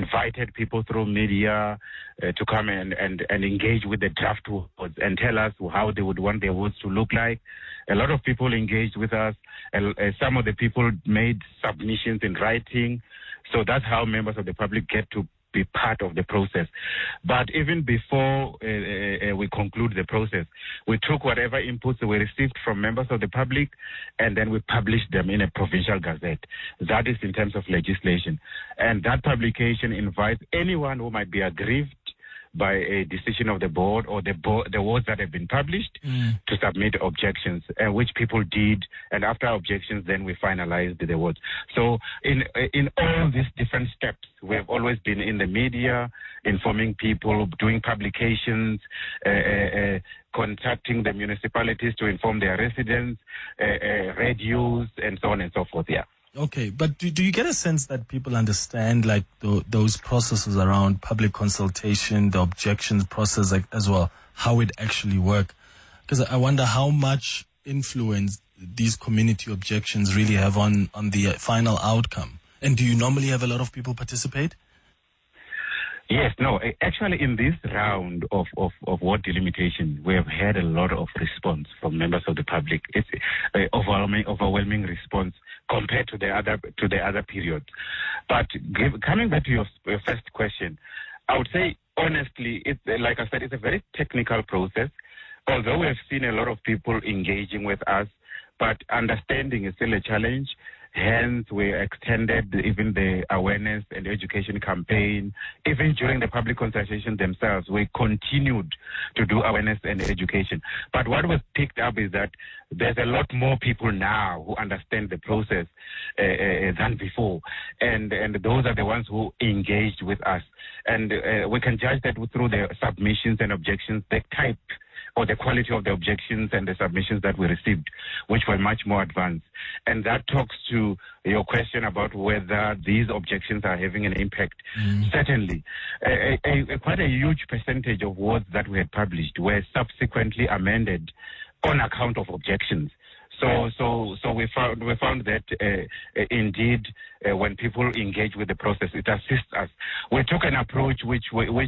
invited people through media to come and engage with the draft votes and tell us how they would want their votes to look like. A lot of people engaged with us. Some of the people made submissions in writing. So that's how members of the public get to be part of the process. But even before we conclude the process, we took whatever inputs we received from members of the public, and then we published them in a provincial gazette. That is in terms of legislation. And that publication invites anyone who might be aggrieved by a decision of the board or the words that have been published to submit objections, which people did. And after objections, then we finalized the words. So in all these different steps, we have always been in the media, informing people, doing publications, contacting the municipalities to inform their residents, radios, and so on and so forth. Yeah. Okay, but do you get a sense that people understand like those processes around public consultation, the objections process like, as well, how it actually work? Because I wonder how much influence these community objections really have on the final outcome. And do you normally have a lot of people participate? Yes, no. Actually, in this round of ward delimitation, we have had a lot of response from members of the public. It's overwhelming response compared to the other periods. But coming back to your first question, I would say honestly, like I said, it's a very technical process. Although we have seen a lot of people engaging with us, but understanding is still a challenge. Hence, we extended even the awareness and education campaign. Even during the public consultation themselves, we continued to do awareness and education. But what was picked up is that there's a lot more people now who understand the process than before. And those are the ones who engaged with us. And we can judge that through the submissions and objections, the type or the quality of the objections and the submissions that we received, which were much more advanced. And that talks to your question about whether these objections are having an impact. Certainly. Quite a huge percentage of words that we had published were subsequently amended on account of objections. So we found that indeed when people engage with the process, it assists us. We took an approach which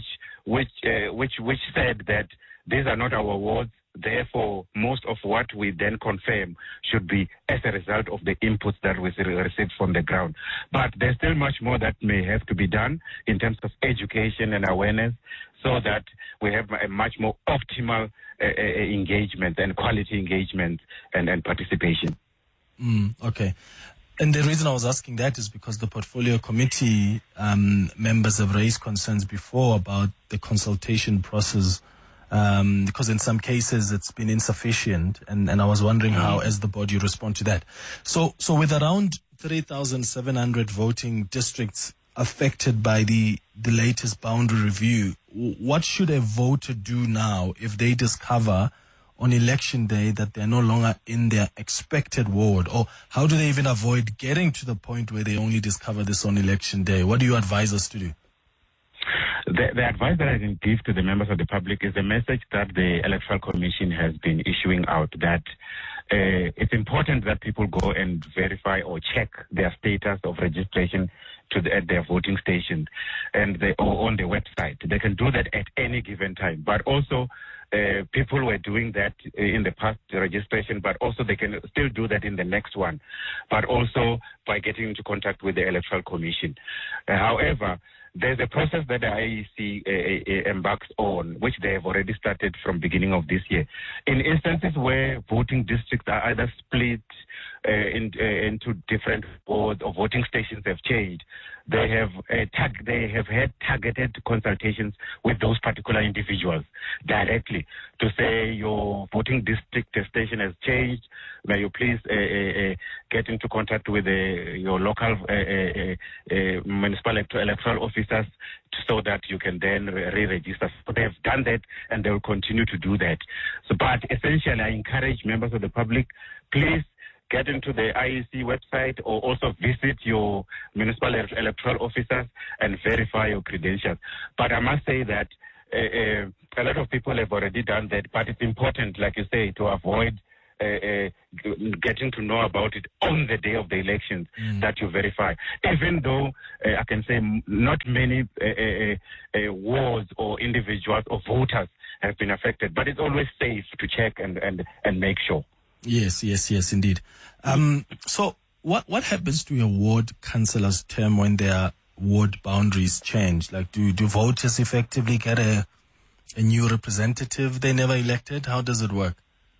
said that these are not our words. Therefore, most of what we then confirm should be as a result of the inputs that we received from the ground. But there's still much more that may have to be done in terms of education and awareness so that we have a much more optimal engagement and quality engagement and participation. Okay. And the reason I was asking that is because the portfolio committee members have raised concerns before about the consultation process, because in some cases it's been insufficient, and I was wondering how, as the board, you respond to that. So with around 3,700 voting districts affected by the latest boundary review, what should a voter do now if they discover on election day that they're no longer in their expected ward? Or how do they even avoid getting to the point where they only discover this on election day? What do you advise us to do? The advice that I can give to the members of the public is the message that the Electoral Commission has been issuing out, that it's important that people go and verify or check their status of registration at their voting stations and or on the website. They can do that at any given time. But also, people were doing that in the past registration, but also they can still do that in the next one, but also by getting into contact with the Electoral Commission. However, there's a process that the IEC embarks on, which they have already started from beginning of this year. In instances where voting districts are either split into different wards or voting stations have changed, they have had targeted consultations with those particular individuals directly to say your voting district station has changed. May you please get into contact with your local municipal electoral officers so that you can then re-register. So they have done that, and they will continue to do that. So, but essentially, I encourage members of the public, please get into the IEC website or also visit your municipal electoral officers and verify your credentials. But I must say that a lot of people have already done that, but it's important, like you say, to avoid getting to know about it on the day of the elections that you verify. Even though I can say not many wards or individuals or voters have been affected, but it's always safe to check and make sure. Yes, indeed. So what happens to a ward councillor's term when their ward boundaries change? Like, do voters effectively get a new representative they never elected? How does it work?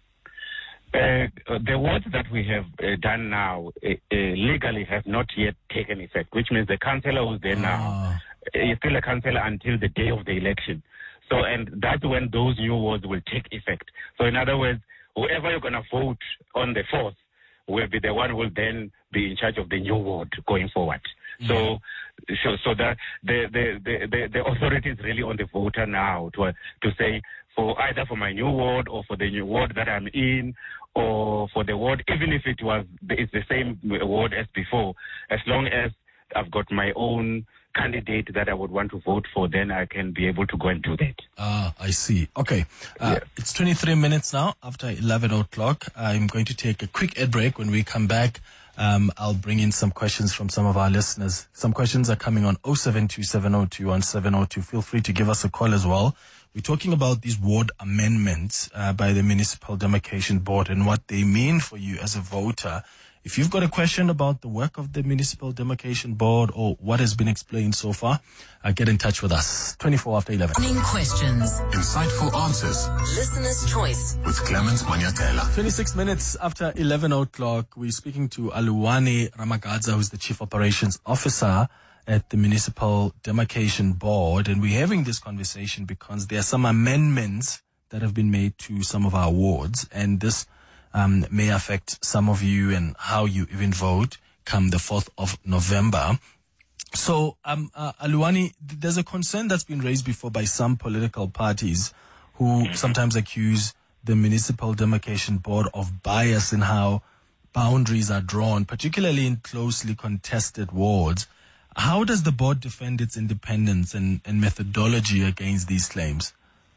The words that we have done now legally have not yet taken effect, which means the councillor who's there now is still a councillor until the day of the election. So, and that's when those new words will take effect. So, in other words, whoever you're going to vote on the 4th will be the one who will then be in charge of the new ward going forward. So that the authority is really on the voter now to say, for either for my new ward or for the new ward that I'm in, or for the ward, even if it's the same ward as before, as long as I've got my own candidate that I would want to vote for, then I can be able to go and do that. I see. Okay. It's 23 minutes now after 11 o'clock. I'm going to take a quick ad break. When we come back, I'll bring in some questions from some of our listeners. Some questions are coming on 07270210702. Feel free to give us a call as well. We're talking about these ward amendments by the Municipal Demarcation Board and what they mean for you as a voter. If you've got a question about the work of the Municipal Demarcation Board or what has been explained so far, get in touch with us. 24 after 11. Questions. Insightful answers. Listener's choice. With Clemens Manyatela. 26 minutes after 11 o'clock, we're speaking to Aluwani Ramagadza, who's the Chief Operations Officer at the Municipal Demarcation Board. And we're having this conversation because there are some amendments that have been made to some of our wards. And this may affect some of you and how you even vote come the 4th of November. So, Aluwani, there's a concern that's been raised before by some political parties who sometimes accuse the Municipal Demarcation Board of bias in how boundaries are drawn, particularly in closely contested wards. How does the board defend its independence and methodology against these claims?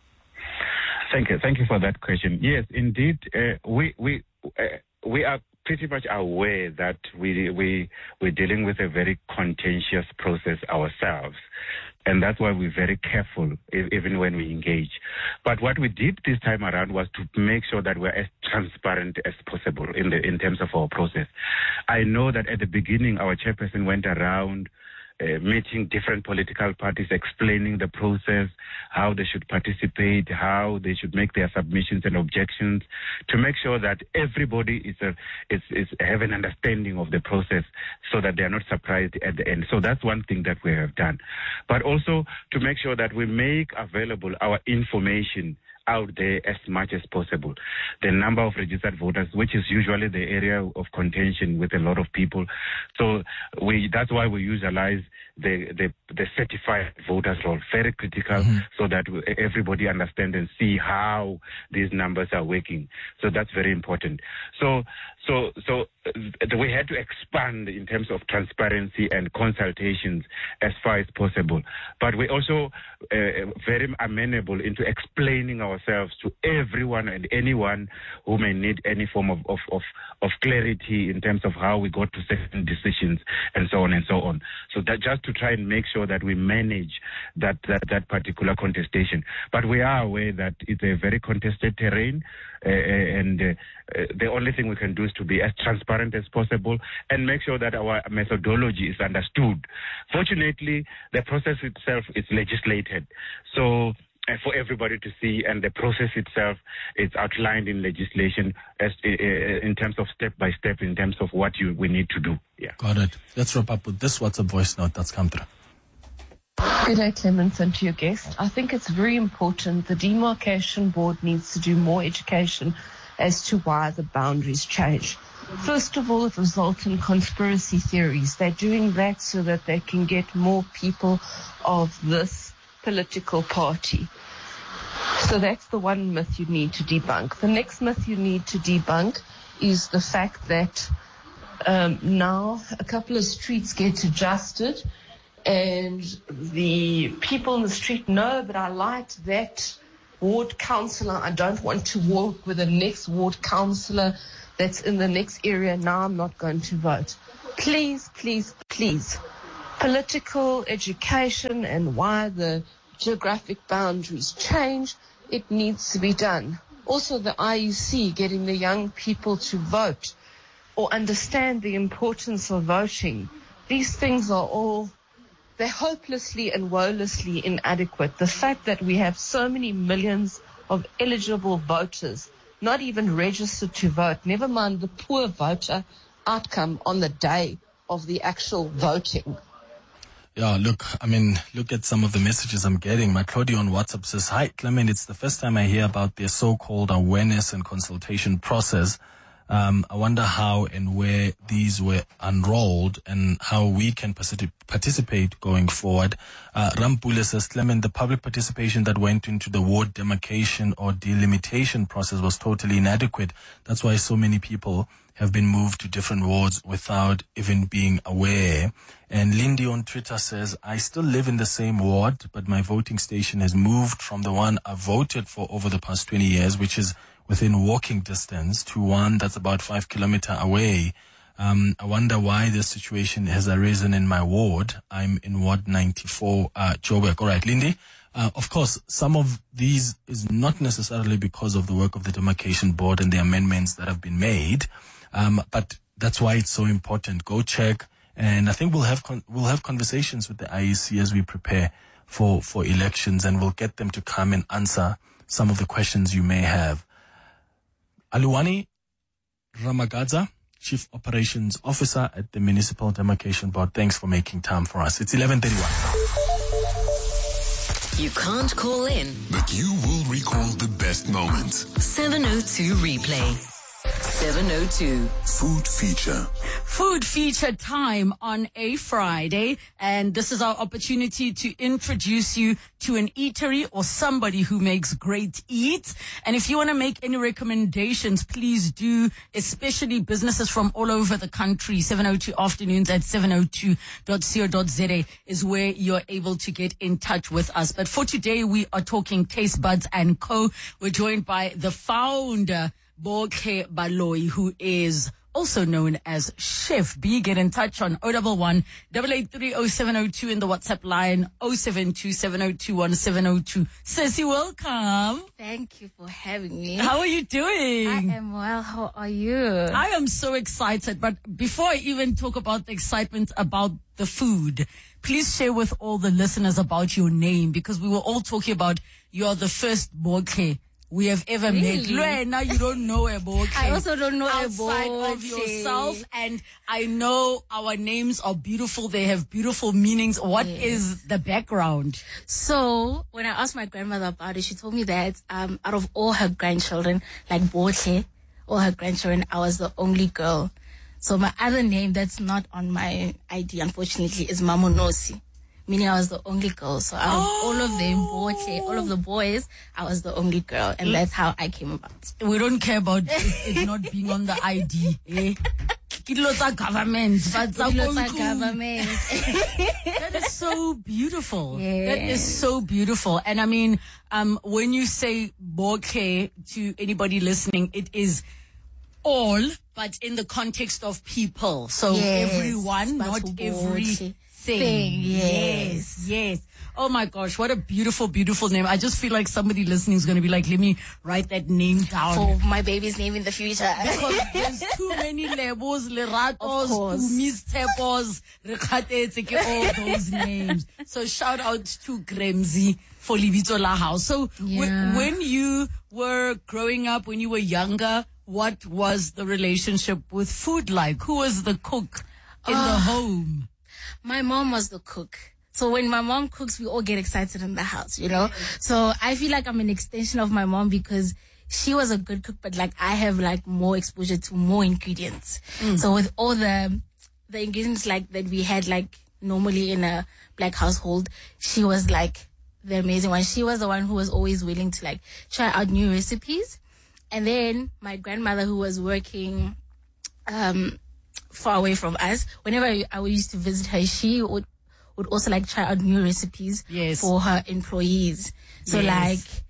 Thank you for that question. Yes, indeed, we are pretty much aware that we're dealing with a very contentious process ourselves, and that's why we're very careful even when we engage. But what we did this time around was to make sure that we're as transparent as possible in terms of our process. I know that at the beginning our chairperson went around meeting different political parties, explaining the process, how they should participate, how they should make their submissions and objections, to make sure that everybody is have an understanding of the process, so that they are not surprised at the end. So that's one thing that we have done. But also to make sure that we make available our information out there as much as possible. The number of registered voters, which is usually the area of contention with a lot of people. So that's why we utilize the certified voters role, very critical, so that everybody understands and see how these numbers are working. So that's very important. So we had to expand in terms of transparency and consultations as far as possible. But we also very amenable into explaining ourselves to everyone and anyone who may need any form of clarity in terms of how we got to certain decisions and so on and so on. So that just to try and make sure that we manage that particular contestation. But we are aware that it's a very contested terrain, and the only thing we can do is to be as transparent as possible and make sure that our methodology is understood. Fortunately, the process itself is legislated, so for everybody to see, and the process itself is outlined in legislation as in terms of step by step, in terms of what we need to do. Yeah. Got it. Let's wrap up with this WhatsApp voice note that's come through. Good day, Clemens, and to your guest. I think it's very important. The Demarcation Board needs to do more education as to why the boundaries change. First of all, it results in conspiracy theories. They're doing that so that they can get more people of this political party. So that's the one myth you need to debunk. The next myth you need to debunk is the fact that now a couple of streets get adjusted and the people in the street know, but I liked that ward councillor. I don't want to work with the next ward councillor that's in the next area. Now I'm not going to vote. Please, please, please. Political education and why the geographic boundaries change, it needs to be done. Also, the IEC getting the young people to vote or understand the importance of voting. These things are all, they're hopelessly and woelessly inadequate. The fact that we have so many millions of eligible voters not even registered to vote, never mind the poor voter outcome on the day of the actual voting. Yeah, look at some of the messages I'm getting. My Claudia on WhatsApp says, "Hi, Clement, it's the first time I hear about their so-called awareness and consultation process. I wonder how and where these were unrolled and how we can participate going forward." Rampule says, "Clement, the public participation that went into the ward demarcation or delimitation process was totally inadequate. That's why so many people have been moved to different wards without even being aware." And Lindy on Twitter says, "I still live in the same ward, but my voting station has moved from the one I voted for over the past 20 years, which is within walking distance, to one that's about 5 kilometers away. I wonder why this situation has arisen in my ward. I'm in Ward 94, Joburg." All right, Lindy. Of course, some of these is not necessarily because of the work of the Demarcation Board and the amendments that have been made, but that's why it's so important. Go check, and I think we'll have conversations with the IEC as we prepare for elections, and we'll get them to come and answer some of the questions you may have. Aluwani Ramagadza, Chief Operations Officer at the Municipal Demarcation Board, thanks for making time for us. It's 11:31. You can't call in, but you will recall the best moments. 702 replay. 702 Food Feature. Food Feature time on a Friday, and this is our opportunity to introduce you to an eatery or somebody who makes great eats. And if you want to make any recommendations, please do, especially businesses from all over the country. 702 afternoons at 702.co.za is where you're able to get in touch with us. But for today, we are talking Taste Buds & Co. We're joined by the founder, Bokhe Baloyi, who is also known as Chef B. Get in touch on 011 883 0702 in the WhatsApp line 072 7021 702. Sissy, welcome. Thank you for having me. How are you doing? I am well. How are you? I am so excited. But before I even talk about the excitement about the food, please share with all the listeners about your name, because we were all talking about you're the first Bokhe we have ever met. Now you don't know a Bokhe. I also don't know a outside Bokhe of yourself, and I know our names are beautiful. They have beautiful meanings. What is the background? So when I asked my grandmother about it, she told me that out of all her grandchildren, like Bokhe, all her grandchildren, I was the only girl. So my other name that's not on my ID, unfortunately, is Mamonosi, meaning I was the only girl. So out of all of them, Bokhe, all of the boys, I was the only girl. And that's how I came about. We don't care about it not being on the ID. It's a government. But government. That is so beautiful. Yeah. That is so beautiful. And I mean, when you say Bokhe to anybody listening, it is all, but in the context of people. So everyone, not every thing. Yes. Oh my gosh, what a beautiful, beautiful name. I just feel like somebody listening is going to be like, let me write that name down. For my baby's name in the future. Because there's too many labels, Leratos, Umis, Tepos, Rekhatetse, all those names. So shout out to Gremzi for Libito La House. So when you were growing up, when you were younger, what was the relationship with food like? Who was the cook in the home? My mom was the cook. So when my mom cooks, we all get excited in the house, you know? So I feel like I'm an extension of my mom, because she was a good cook, but like I have like more exposure to more ingredients. So with all the ingredients like that we had like normally in a black household, she was like the amazing one. She was the one who was always willing to like try out new recipes. And then my grandmother, who was working far away from us, whenever I used to visit her, she would also like try out new recipes for her employees. So like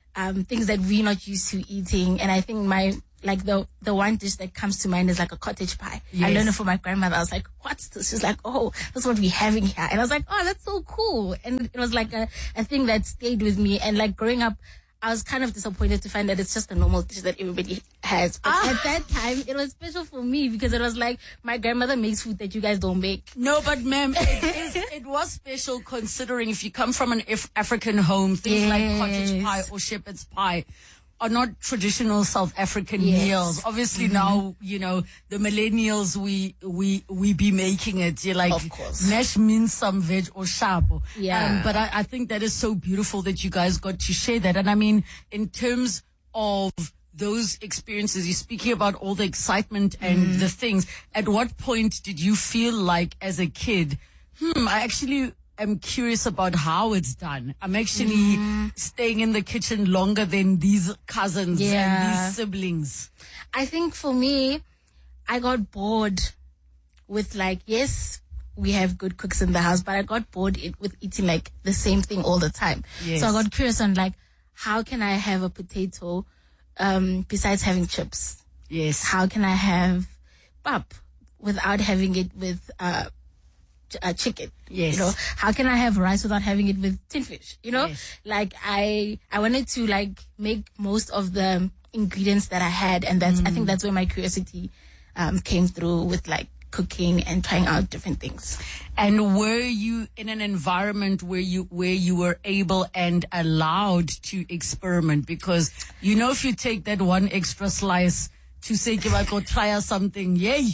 things that we're not used to eating. And I think the one dish that comes to mind is like a cottage pie. Yes. I learned it from my grandmother. I was like, what's this? She's like, oh, that's what we're having here. And I was like, oh, that's so cool. And it was like a thing that stayed with me. And like growing up, I was kind of disappointed to find that it's just a normal dish that everybody has. But at that time, it was special for me because it was like, my grandmother makes food that you guys don't make. No, but ma'am, it was special considering if you come from an African home, things like cottage pie or shepherd's pie are not traditional South African meals. Obviously now, the millennials, we be making it. You're like, of course, mesh means some veg or shabu. Yeah. But I think that is so beautiful that you guys got to share that. And I mean, in terms of those experiences, you're speaking about all the excitement and the things. At what point did you feel like as a kid, I actually am curious about how it's done. I'm actually staying in the kitchen longer than these cousins and these siblings. I think for me, I got bored with like, yes, we have good cooks in the house, but I got bored with eating like the same thing all the time. Yes. So I got curious on like, how can I have a potato besides having chips? Yes. How can I have pap without having it with chicken? Yes. How can I have rice without having it with tin fish? Yes. Like I wanted to like make most of the ingredients that I had, and I think that's where my curiosity came through with like cooking and trying out different things. And were you in an environment where you were able and allowed to experiment? Because if you take that one extra slice to say, go try something, yay.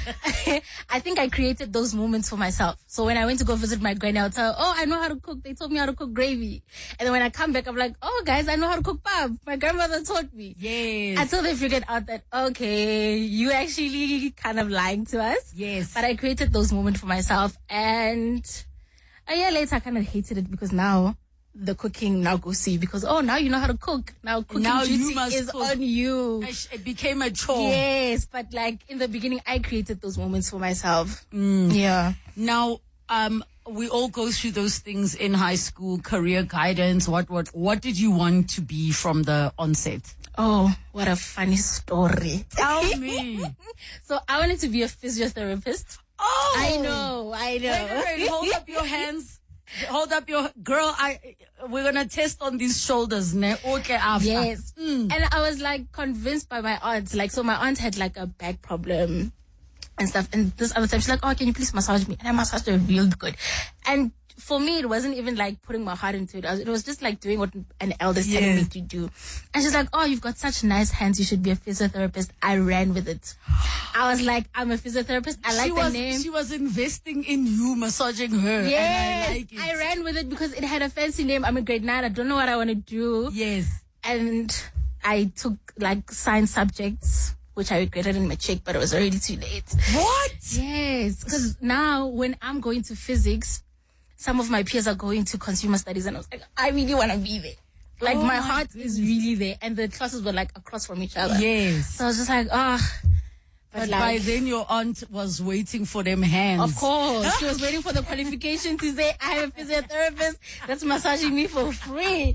I think I created those moments for myself. So when I went to go visit my granny, I'll tell her, oh, I know how to cook. They told me how to cook gravy. And then when I come back, I'm like, oh, guys, I know how to cook pap. My grandmother taught me. Yes. Until they figured out that, okay, you actually kind of lying to us. Yes. But I created those moments for myself. And a year later, I kind of hated it because now the cooking now goes to you because, now you know how to cook. Now cooking duty is cook. On you. It became a chore. Yes, but like in the beginning, I created those moments for myself. Yeah. Now, we all go through those things in high school, career guidance. What did you want to be from the onset? Oh, what a funny story. Tell me. So I wanted to be a physiotherapist. Oh, I know. Wait, hold up your hands. Hold up your girl. We're gonna test on these shoulders, ne? Okay, after. Yes. And I was like convinced by my aunt. Like, so my aunt had like a back problem and stuff. And this other time she's like, oh, can you please massage me? And I massaged her real good. And for me, it wasn't even like putting my heart into it. It was just like doing what an elder's telling me to do. And she's like, oh, you've got such nice hands. You should be a physiotherapist. I ran with it. I was like, I'm a physiotherapist. I like the name. She was investing in you, massaging her. Yes. And I like it. I ran with it because it had a fancy name. I'm in grade 9. I don't know what I want to do. Yes. And I took like science subjects, which I regretted in matric, but it was already too late. What? Yes. Because now when I'm going to physics, some of my peers are going to consumer studies, and I was like, I really want to be there. Like, my heart is really there. And the classes were like across from each other. Yes. So I was just like, But like, by then your aunt was waiting for them hands. Of course. She was waiting for the qualification to say, I have a physiotherapist that's massaging me for free.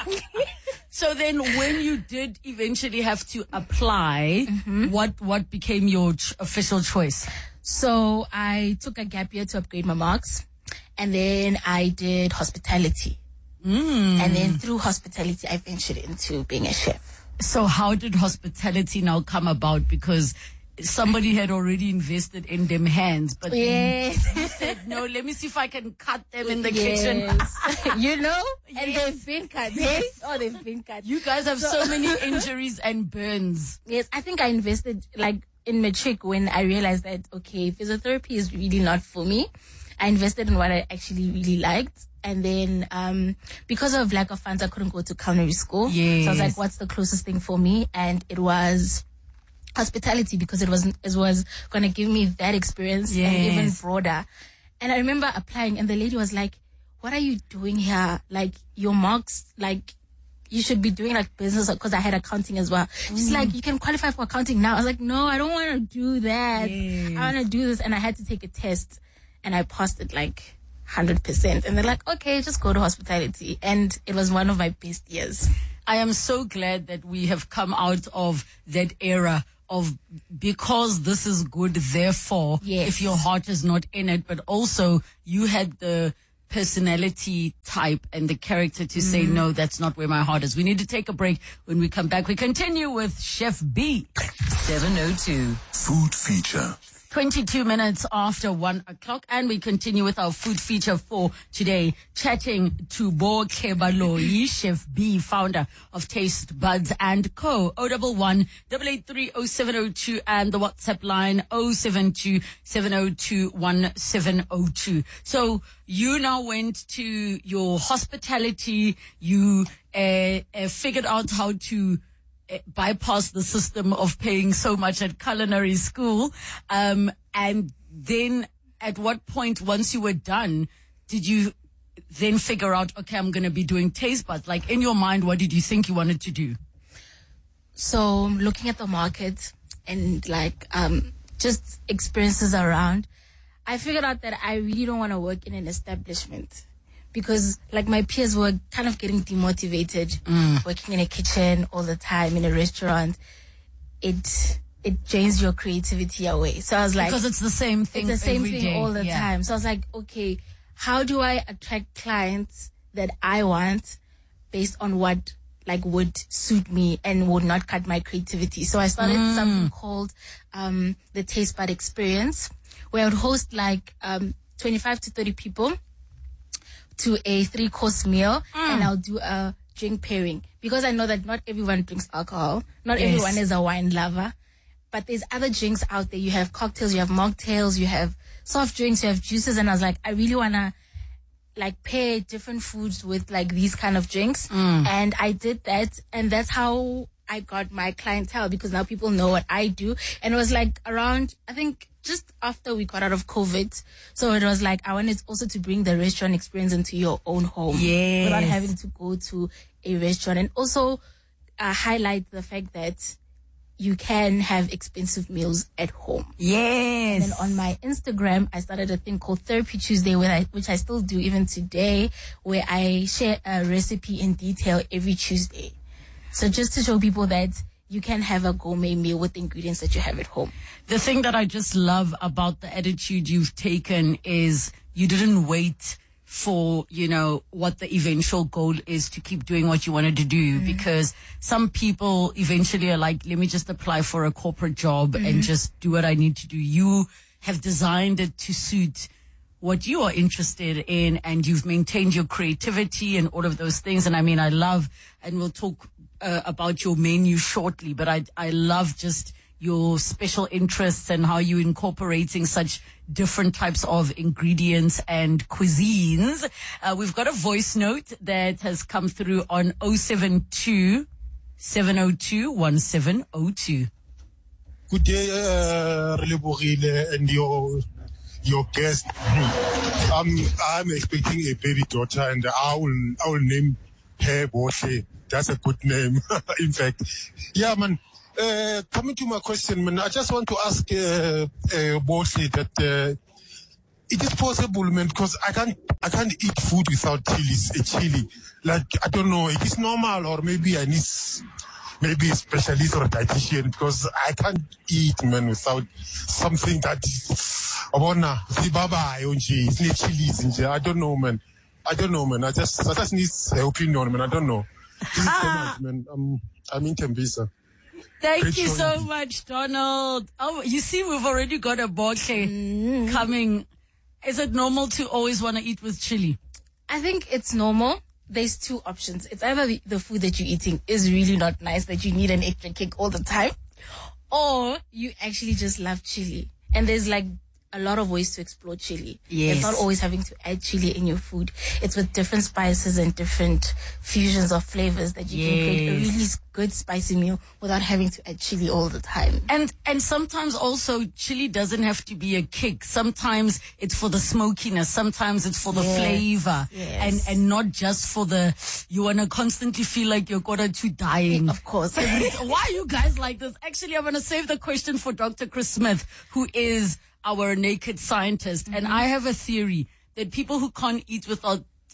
So then when you did eventually have to apply, what became your official choice? So I took a gap year to upgrade my marks. And then I did hospitality. And then through hospitality, I ventured into being a chef. So how did hospitality now come about? Because somebody had already invested in them hands, but you said, no, let me see if I can cut them in the kitchen. And they've been cut. Yes. Oh, they've been cut. You guys have so many injuries and burns. Yes, I think I invested like in matric when I realized that, okay, physiotherapy is really not for me. I invested in what I actually really liked. And then, because of lack of funds, I couldn't go to culinary school. Yes. So I was like, what's the closest thing for me? And it was hospitality because it was going to give me that experience and even broader. And I remember applying and the lady was like, what are you doing here? Like, your marks, like, you should be doing like business, because I had accounting as well. She's like, you can qualify for accounting now. I was like, no, I don't want to do that. I want to do this. And I had to take a test. And I passed it like 100%. And they're like, okay, just go to hospitality. And it was one of my best years. I am so glad that we have come out of that era of because this is good, therefore, if your heart is not in it, but also you had the personality type and the character to say, no, that's not where my heart is. We need to take a break. When we come back, we continue with Chef B. 702 Food Feature. 22 minutes after 1 o'clock, and we continue with our food feature for today, chatting to Bo Kebaloi, Chef B, founder of Taste Buds and Co. 011 883 0702 and the WhatsApp line 072 702 1702. So you now went to your hospitality, you figured out how to bypass the system of paying so much at culinary school. And then at what point, once you were done, did you then figure out, okay, I'm going to be doing Taste Buds? Like in your mind, what did you think you wanted to do? So looking at the market and just experiences around, I figured out that I really don't want to work in an establishment. Because my peers were kind of getting demotivated, working in a kitchen all the time, in a restaurant. It drains your creativity away. So I was like, because it's the same thing. It's the same every thing day. all the time. So I was like, okay, how do I attract clients that I want based on what would suit me and would not cut my creativity? So I started something called the Taste Bud Experience, where I would host 25 to 30 people to a 3-course meal, and I'll do a drink pairing, because I know that not everyone drinks alcohol. Not everyone is a wine lover, but there's other drinks out there. You have cocktails, you have mocktails, you have soft drinks, you have juices, and I was like, I really want to pair different foods with these kind of drinks. And I did that, and that's how I got my clientele, because now people know what I do. And it was around, I think, just after we got out of COVID. So it was I wanted also to bring the restaurant experience into your own home. Yes. Without having to go to a restaurant. And also highlight the fact that you can have expensive meals at home. Yes. And then on my Instagram, I started a thing called Therapy Tuesday, which I still do even today, where I share a recipe in detail every Tuesday. So just to show people that you can have a gourmet meal with the ingredients that you have at home. The thing that I just love about the attitude you've taken is you didn't wait for, what the eventual goal is to keep doing what you wanted to do, because some people eventually are like, let me just apply for a corporate job and just do what I need to do. You have designed it to suit what you are interested in, and you've maintained your creativity and all of those things. And I love, and we'll talk about your menu shortly, but I love just your special interests and how you're incorporating such different types of ingredients and cuisines. We've got a voice note that has come through on 072 702 1702. Good day, Relebogile, and your guest. I'm expecting a baby daughter, and I will name her Boshe. That's a good name, in fact. Yeah, man. Coming to my question, man, I just want to ask Boshe that it is possible, man, because I can't eat food without chili. I don't know, it is normal, or maybe I need maybe a specialist or a dietitian, because I can't eat, man, without something that I don't know, man. I just need her opinion, man. I don't know. Man. I'm in Tembisa. Thank you so much, Donald. Oh, you see, we've already got a bouquet coming. Is it normal to always want to eat with chili? I think it's normal. There's two options. It's either the food that you're eating is really not nice, that you need an extra kick all the time, or you actually just love chili. And there's a lot of ways to explore chili. Yes. It's not always having to add chili in your food. It's with different spices and different fusions of flavors that you can create a really good spicy meal without having to add chili all the time. And sometimes also chili doesn't have to be a kick. Sometimes it's for the smokiness. Sometimes it's for the flavor. Yes. And not just for you want to constantly feel like you're to dying. Of course. Why are you guys like this? Actually, I'm going to save the question for Dr. Chris Smith, who is our naked scientist. And I have a theory that people who can't eat without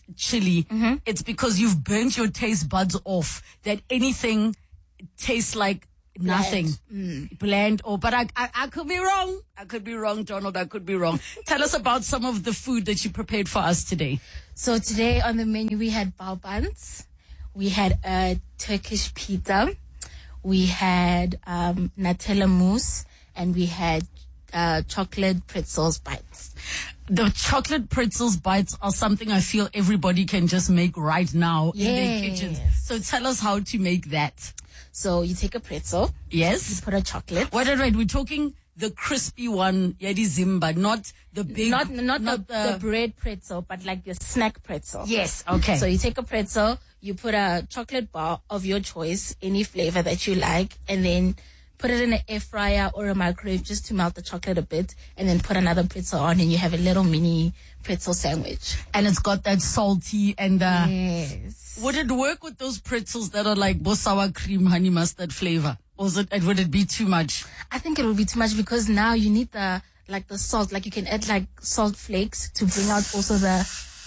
chili, it's because you've burnt your taste buds off, that anything tastes like nothing. Bland. But I could be wrong. I could be wrong, Donald. I could be wrong. Tell us about some of the food that you prepared for us today. So today on the menu, we had bao buns. We had a Turkish pita. We had Nutella mousse. And we had chocolate pretzels bites. The chocolate pretzels bites are something I feel everybody can just make right now in their kitchens. So tell us how to make that. So you take a pretzel. Yes. You put a chocolate. Wait. We're talking the crispy one, Yadi Zimba, not the big. Not the bread pretzel, but like the snack pretzel. Yes. Okay. So you take a pretzel, you put a chocolate bar of your choice, any flavor that you like, and then put it in an air fryer or a microwave just to melt the chocolate a bit, and then put another pretzel on, and you have a little mini pretzel sandwich. And it's got that salty and yes. Would it work with those pretzels that are like sour cream, honey mustard flavor? Or would it be too much? I think it would be too much because now you need the salt. Like you can add like salt flakes to bring out also the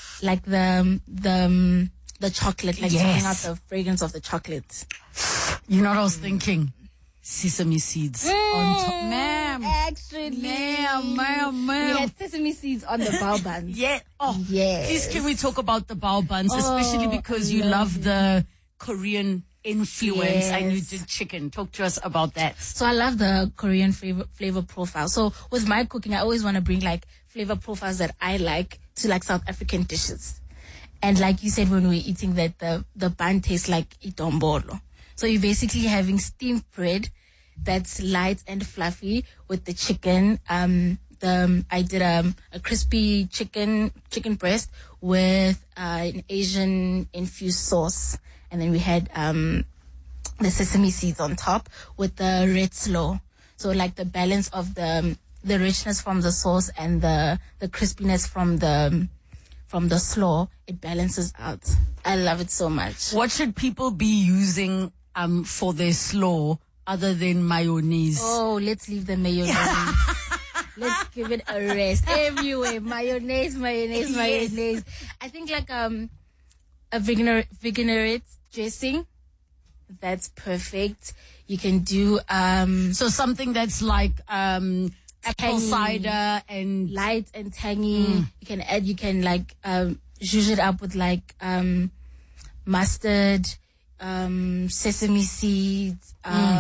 chocolate, like to bring out the fragrance of the chocolate. You know what I was thinking? Sesame seeds on top. Ma'am. Actually. Ma'am. We had sesame seeds on the bao buns. Yeah. Oh, yes. Please can we talk about the bao buns, especially because you love the Korean influence and you did chicken. Talk to us about that. So I love the Korean flavor profile. So with my cooking, I always want to bring like flavor profiles that I like to like South African dishes. And like you said when we were eating that, the bun tastes like itombolo. So you're basically having steamed bread that's light and fluffy with the chicken. I did a crispy chicken breast with an Asian infused sauce, and then we had the sesame seeds on top with the red slaw. So like the balance of the richness from the sauce and the crispiness from the slaw, it balances out. I love it so much. What should people be using for their slaw other than mayonnaise? Oh, let's leave the mayonnaise. Let's give it a rest. Everywhere, mayonnaise. I think like a vinaigrette dressing, that's perfect. You can do so something that's like apple cider and light and tangy. You can like zhuzh it up with like mustard, sesame seeds,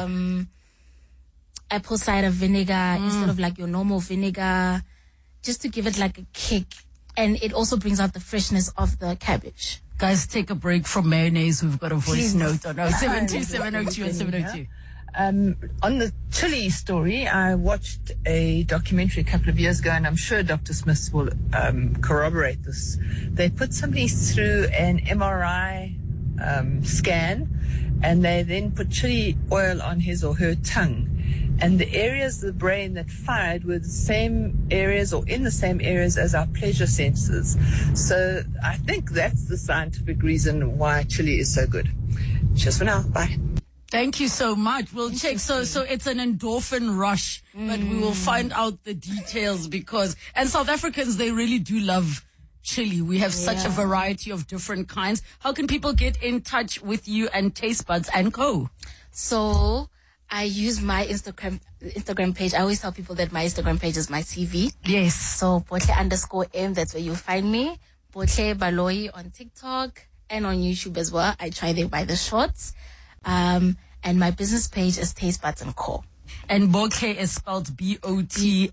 apple cider vinegar instead of like your normal vinegar, just to give it like a kick. And it also brings out the freshness of the cabbage. Guys, take a break from mayonnaise. We've got a voice note on 072-702 and 702. On the chili story, I watched a documentary a couple of years ago, and I'm sure Dr. Smith will corroborate this. They put somebody through an MRI scan, and they then put chili oil on his or her tongue. And the areas of the brain that fired were the same areas or in the same areas as our pleasure senses. So I think that's the scientific reason why chili is so good. Cheers for now. Bye. Thank you so much. We'll check. So it's an endorphin rush, but we will find out the details and South Africans, they really do love chili. We have such a variety of different kinds. How can people get in touch with you and Taste Buds & Co? So I use my Instagram page. I always tell people that my Instagram page is my CV. Yes. So Botle_M, that's where you'll find me. Botle Baloyi on TikTok and on YouTube as well. I try there by the shorts. And my business page is Taste Buds & Co. And Botle is spelled BOTLHE.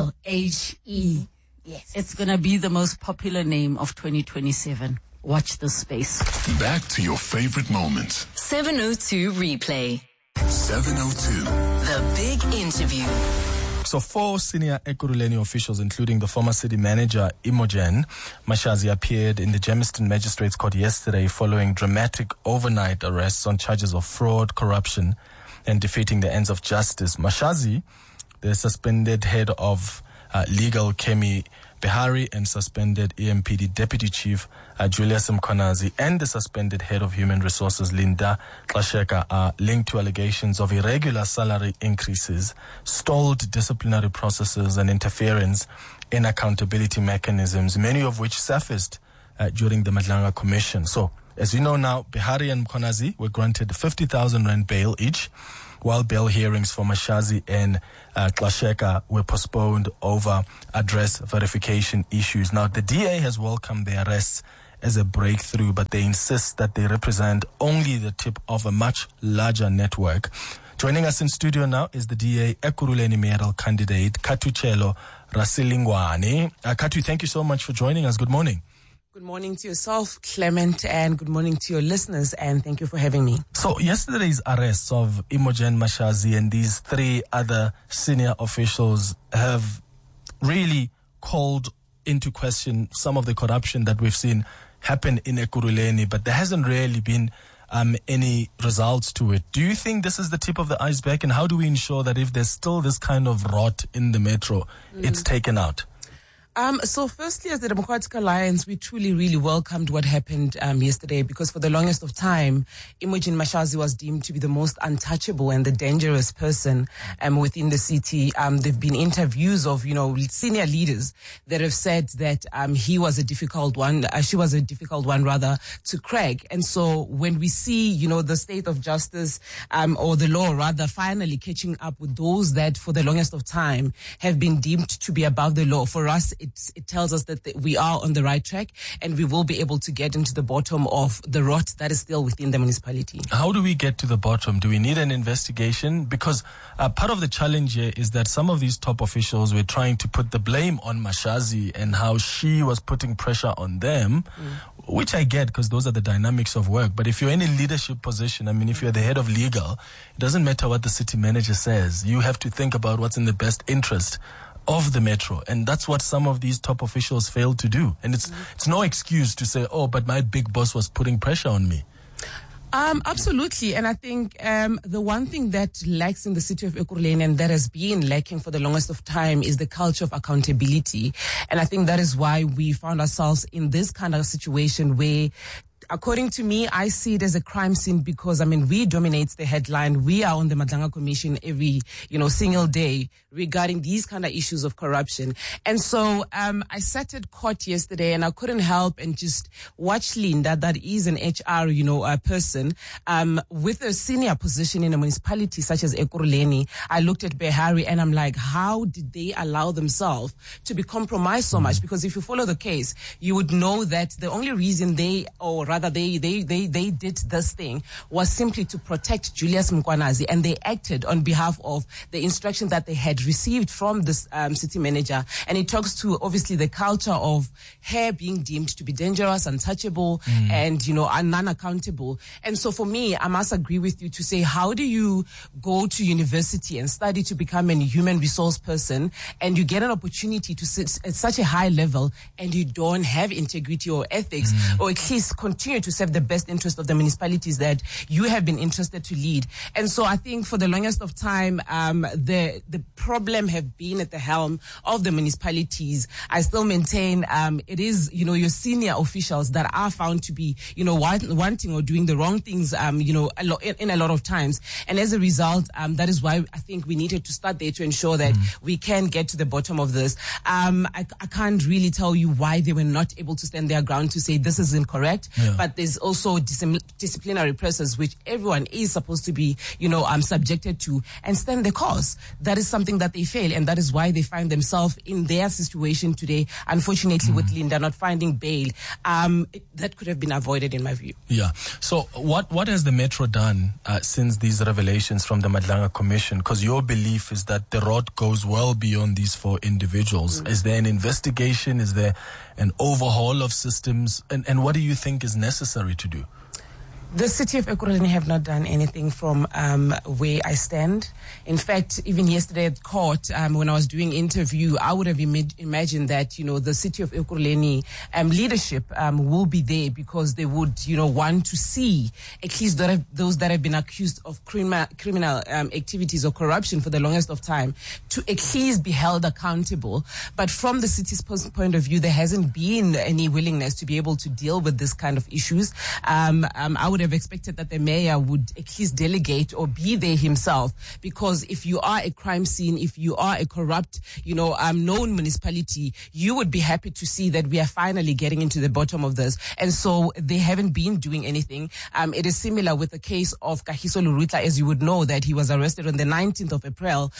Yes. It's going to be the most popular name of 2027. Watch this space. Back to your favorite moments. 702 Replay. 702. The Big Interview. So 4 senior Ekurhuleni officials, including the former city manager Imogen Mashazi, appeared in the Germiston Magistrates Court yesterday following dramatic overnight arrests on charges of fraud, corruption, and defeating the ends of justice. Mashazi, the suspended head of legal Kemi Behari, and suspended EMPD Deputy Chief Julius Mkonazi, and the suspended head of Human Resources Linda Klasheka are linked to allegations of irregular salary increases, stalled disciplinary processes, and interference in accountability mechanisms, many of which surfaced during the Madlanga Commission. So, as you know now, Behari and Mkhwanazi were granted 50,000 rand bail each, while bail hearings for Mashazi and Xhasheka were postponed over address verification issues. Now, the DA has welcomed the arrests as a breakthrough, but they insist that they represent only the tip of a much larger network. Joining us in studio now is the DA Ekurhuleni mayoral candidate, Kathutyelo Rasilingwane. Kathu, thank you so much for joining us. Good morning. Good morning to yourself, Clement, and good morning to your listeners, and thank you for having me. So, yesterday's arrests of Imogen Mashazi and these 3 other senior officials have really called into question some of the corruption that we've seen happen in Ekurhuleni, but there hasn't really been any results to it. Do you think this is the tip of the iceberg, and how do we ensure that if there's still this kind of rot in the metro, it's taken out? So firstly, as the Democratic Alliance, we truly, really welcomed what happened yesterday, because for the longest of time, Imogen Mashazi was deemed to be the most untouchable and the dangerous person within the city. There've been interviews of, senior leaders that have said that she was a difficult one rather, to crack. And so when we see, the state of justice or the law rather finally catching up with those that for the longest of time have been deemed to be above the law, for us, it tells us that we are on the right track and we will be able to get into the bottom of the rot that is still within the municipality. How do we get to the bottom? Do we need an investigation? Because part of the challenge here is that some of these top officials were trying to put the blame on Mashazi and how she was putting pressure on them, which I get because those are the dynamics of work. But if you're in a leadership position, if you're the head of legal, it doesn't matter what the city manager says. You have to think about what's in the best interest of the metro, and that's what some of these top officials failed to do. And it's no excuse to say, oh, but my big boss was putting pressure on me. Absolutely. And I think the one thing that lacks in the city of Ekurhuleni, and that has been lacking for the longest of time, is the culture of accountability. And I think that is why we found ourselves in this kind of situation where, according to me, I see it as a crime scene because, we dominate the headline. We are on the Madlanga Commission every, single day regarding these kind of issues of corruption. And so I sat at court yesterday and I couldn't help and just watch Linda, that is an HR, person, with a senior position in a municipality such as Ekurhuleni. I looked at Behari and I'm like, how did they allow themselves to be compromised so much? Because if you follow the case, you would know that the only reason they did this thing was simply to protect Julius Mkhwanazi, and they acted on behalf of the instruction that they had received from this city manager. And it talks to obviously the culture of her being deemed to be dangerous, untouchable, and non-accountable. And so for me, I must agree with you to say, how do you go to university and study to become a human resource person, and you get an opportunity to sit at such a high level and you don't have integrity or ethics, or at least continue to serve the best interest of the municipalities that you have been interested to lead? And so I think for the longest of time, the problem have been at the helm of the municipalities. I still maintain it is, your senior officials that are found to be, wanting or doing the wrong things, in a lot of times. And as a result, that is why I think we needed to start there to ensure that we can get to the bottom of this. I can't really tell you why they were not able to stand their ground to say this is incorrect. Yeah. But there's also disciplinary process which everyone is supposed to be, subjected to and stand the course. That is something that they fail, and that is why they find themselves in their situation today. Unfortunately, with Linda not finding bail, that could have been avoided, in my view. Yeah. So what has the Metro done since these revelations from the Madlanga Commission? Because your belief is that the rot goes well beyond these 4 individuals. Is there an investigation? Is there an overhaul of systems? And what do you think is necessary to do? The city of Ekurhuleni have not done anything from where I stand. In fact, even yesterday at court, when I was doing interview, I would have imagined that, the city of Ekurhuleni leadership will be there because they would, want to see at least those that have been accused of criminal activities or corruption for the longest of time to at least be held accountable. But from the city's point of view, there hasn't been any willingness to be able to deal with this kind of issues. I would would have expected that the mayor would at least delegate or be there himself, because if you are a crime scene, if you are a corrupt, known municipality, you would be happy to see that we are finally getting into the bottom of this. And so they haven't been doing anything. It is similar with the case of Kagiso Lorutla, as you would know, that he was arrested on the 19th of April.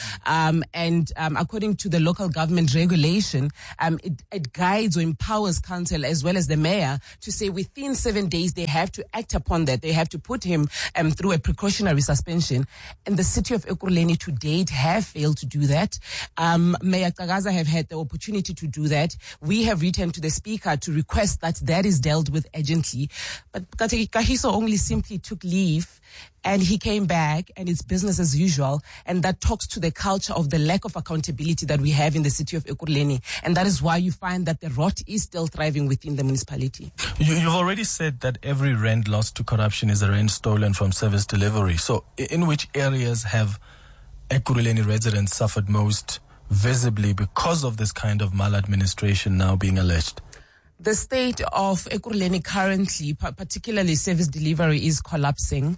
According to the local government regulation, it guides or empowers council as well as the mayor to say within 7 days they have to act upon that. They have to put him through a precautionary suspension. And the city of Ekurhuleni to date have failed to do that. Mayor Cagaza have had the opportunity to do that. We have written to the speaker to request that is dealt with urgently. But Kagiso only simply took leave and he came back and it's business as usual. And that talks to the culture of the lack of accountability that we have in the city of Ekurhuleni. And that is why you find that the rot is still thriving within the municipality. You've already said that every rand lost to corruption is a rand stolen from service delivery. So in which areas have Ekurhuleni residents suffered most visibly because of this kind of maladministration now being alleged? The state of Ekurhuleni currently, particularly service delivery, is collapsing.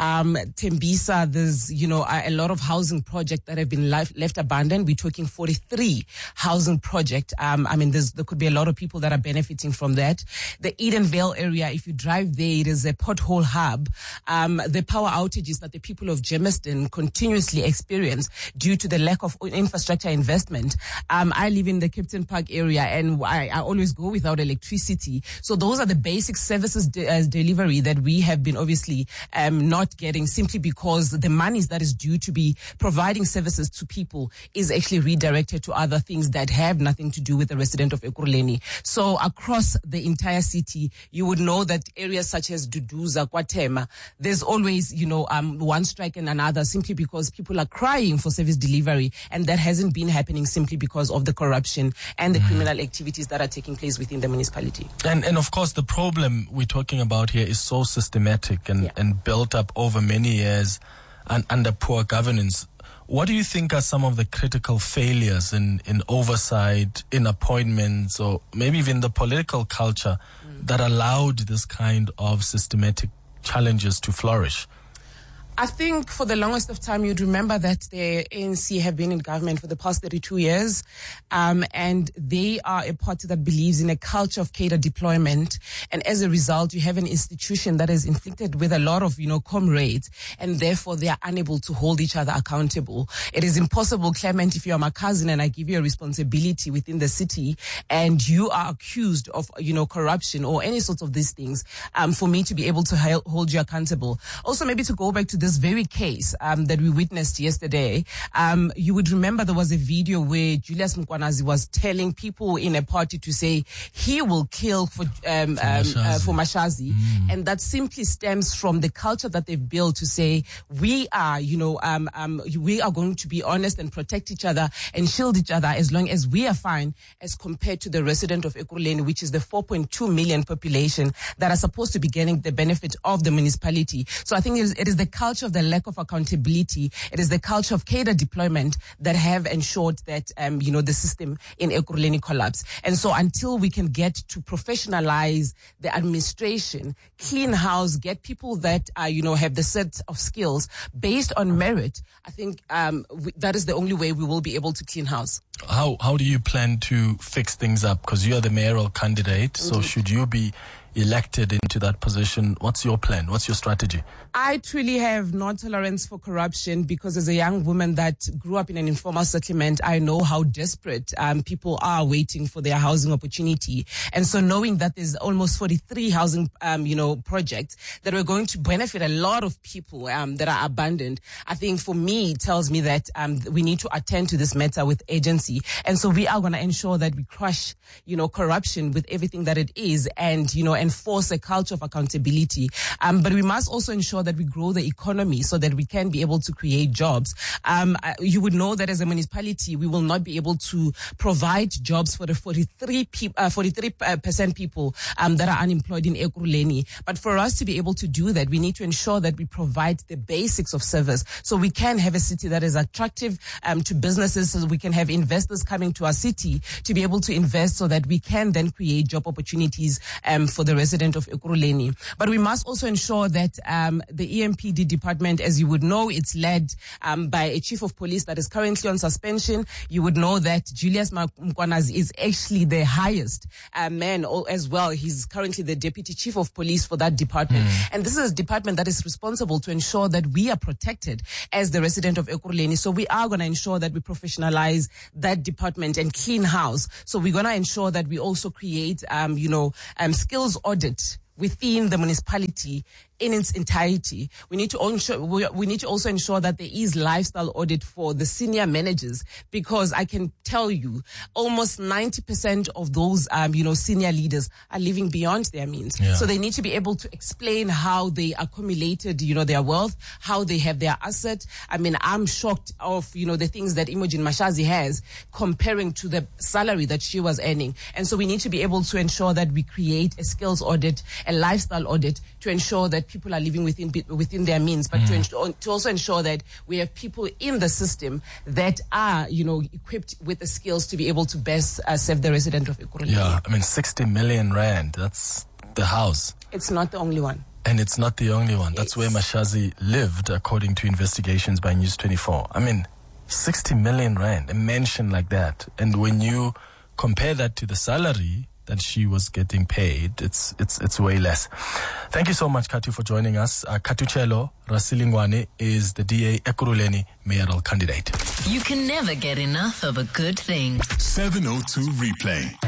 Tembisa, there's, a lot of housing projects that have been left abandoned. We're talking 43 housing projects. There could be a lot of people that are benefiting from that. The Edenvale area, if you drive there, it is a pothole hub. The power outages that the people of Germiston continuously experience due to the lack of infrastructure investment. I live in the Captain Park area and I always go without electricity. So those are the basic services delivery that we have been obviously not getting, simply because the monies that is due to be providing services to people is actually redirected to other things that have nothing to do with the resident of Ekurhuleni. So across the entire city, you would know that areas such as Duduza, KwaThema, there's always, one strike and another, simply because people are crying for service delivery, and that hasn't been happening simply because of the corruption and the criminal activities that are taking place within the municipality. And of course, the problem we're talking about here is so systematic and built up over many years and under poor governance. What do you think are some of the critical failures in oversight, in appointments, or maybe even the political culture that allowed this kind of systematic challenges to flourish? I think for the longest of time, you'd remember that the ANC have been in government for the past 32 years, and they are a party that believes in a culture of cadre deployment. And as a result, you have an institution that is inflicted with a lot of, comrades, and therefore they are unable to hold each other accountable. It is impossible, Clement, if you are my cousin and I give you a responsibility within the city and you are accused of, corruption or any sorts of these things, for me to be able to hold you accountable. Also, maybe to go back to this very case that we witnessed yesterday, you would remember there was a video where Julius Mkwanazi was telling people in a party to say he will kill for Mashazi, and that simply stems from the culture that they've built to say we are, we are going to be honest and protect each other and shield each other as long as we are fine, as compared to the resident of Ekurhuleni, which is the 4.2 million population that are supposed to be getting the benefit of the municipality. So I think it is the culture of the lack of accountability. It is the culture of cadre deployment that have ensured that, the system in Ekurhuleni collapse. And so until we can get to professionalize the administration, clean house, get people that, have the set of skills based on merit, I think that is the only way we will be able to clean house. How do you plan to fix things up? Because you are the mayoral candidate, so should you be elected into that position, what's your plan? What's your strategy? I truly have no tolerance for corruption, because as a young woman that grew up in an informal settlement, I know how desperate people are waiting for their housing opportunity. And so knowing that there's almost 43 housing, projects that are going to benefit a lot of people that are abandoned, I think for me, it tells me that we need to attend to this matter with agency. And so we are going to ensure that we crush, corruption with everything that it is, and, enforce a culture of accountability. But we must also ensure that we grow the economy so that we can be able to create jobs. You would know that as a municipality, we will not be able to provide jobs for the 43% people that are unemployed in Ekurhuleni. But for us to be able to do that, we need to ensure that we provide the basics of service, so we can have a city that is attractive to businesses, so we can have investors coming to our city to be able to invest, so that we can then create job opportunities for the resident of Ekurhuleni. But we must also ensure that the EMPD department, as you would know, it's led by a chief of police that is currently on suspension. You would know that Julius Mkwanas is actually the highest man as well. He's currently the deputy chief of police for that department. And this is a department that is responsible to ensure that we are protected as the resident of Ekurhuleni. So we are going to ensure that we professionalize that department and clean house. So we're going to ensure that we also create, skills audit within the municipality in its entirety. We need to also ensure that there is lifestyle audit for the senior managers, because I can tell you almost 90% of those, senior leaders are living beyond their means. Yeah. So they need to be able to explain how they accumulated, their wealth, how they have their asset. I mean, I'm shocked of, the things that Imogen Mashazi has comparing to the salary that she was earning. And so we need to be able to ensure that we create a skills audit, a lifestyle audit, to ensure that people are living within their means, but to also ensure that we have people in the system that are, equipped with the skills to be able to best serve the resident of Ekurhuleni. Yeah, I mean, 60 million rand, that's the house. It's not the only one. And it's not the only one. That's where Mashazi lived, according to investigations by News 24. I mean, 60 million rand, a mansion like that. And when you compare that to the salary that she was getting paid, it's way less. Thank you so much, Katu, for joining us. Katuchelo Rasilingwane is the DA Ekurhuleni mayoral candidate. You can never get enough of a good thing. 702 Replay.